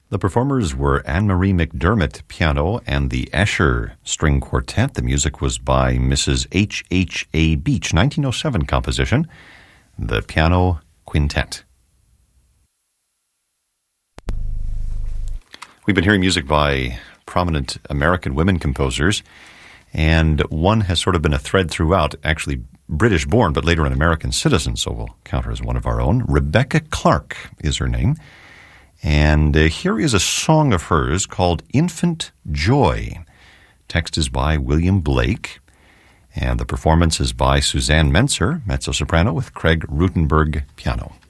The performers were Anne-Marie McDermott, piano, and the Escher String Quartet. The music was by Mrs. H.H.A. Beach, 1907 composition, the Piano Quintet. We've been hearing music by prominent American women composers, and one has sort of been a thread throughout, actually British-born, but later an American citizen, so we'll count her as one of our own. Rebecca Clark is her name. And here is a song of hers called Infant Joy. Text is by William Blake, and the performance is by Suzanne Mentzer, mezzo-soprano, with Craig Rutenberg, piano.